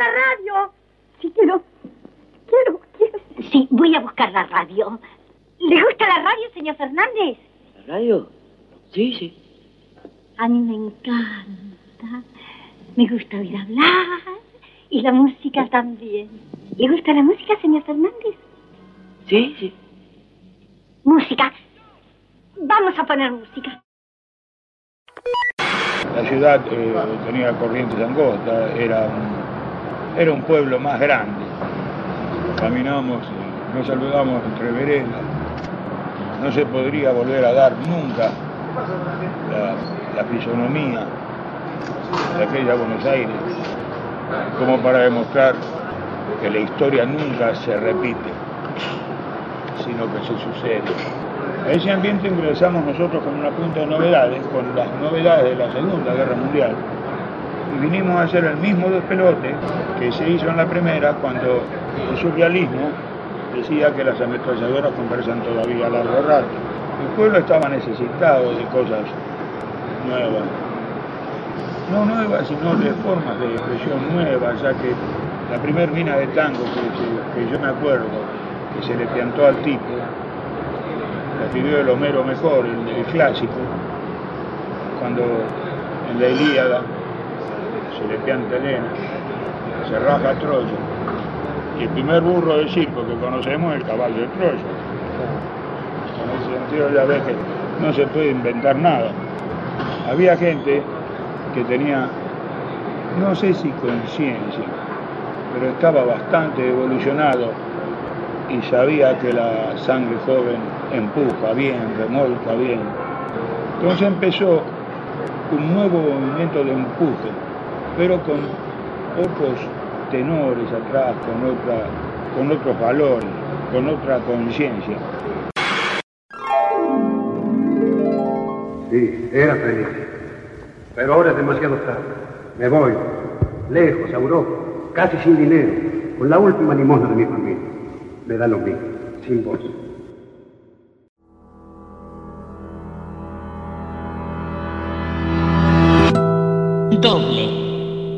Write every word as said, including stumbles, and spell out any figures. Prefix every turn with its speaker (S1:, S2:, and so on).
S1: radio. Sí, quiero. Quiero, quiero. Sí, voy a buscar la radio. ¿Le gusta la radio, señor Fernández?
S2: ¿La radio? Sí, sí.
S1: A mí me encanta. Me gusta oír hablar. Y la música también. ¿Le gusta la música, señor Fernández?
S2: Sí, sí.
S1: Música. Vamos a poner música.
S3: La ciudad eh, tenía corrientes angostas, era un, era un pueblo más grande. Caminamos, eh, nos saludamos entre veredas. No se podría volver a dar nunca la, la fisonomía de aquella Buenos Aires, como para demostrar que la historia nunca se repite, sino que se sucede. A ese ambiente ingresamos nosotros con una punta de novedades, con las novedades de la Segunda Guerra Mundial, y vinimos a hacer el mismo despelote que se hizo en la primera, cuando el surrealismo decía que las ametralladoras conversan todavía a largo rato. El pueblo estaba necesitado de cosas nuevas, no nuevas, sino de formas de expresión nuevas, ya que la primer mina de tango que, que yo me acuerdo, que se le piantó al tipo, la pidió el Homero mejor, el, el clásico, cuando en la Ilíada se le pianta Helena, se raja Troya, y el primer burro de circo que conocemos es el caballo de Troya. En ese sentido ya ves que no se puede inventar nada. Había gente que tenía, no sé si conciencia, pero estaba bastante evolucionado y sabía que la sangre joven empuja bien, remolca bien. Entonces empezó un nuevo movimiento de empuje, pero con otros tenores atrás, con, otra, con otros valores, con otra conciencia.
S4: Sí, era feliz. Pero ahora es demasiado tarde. Me voy, lejos, a Europa, casi sin dinero, con la última limosna de mi familia. Me da lo mismo, sin voz.
S5: Doble.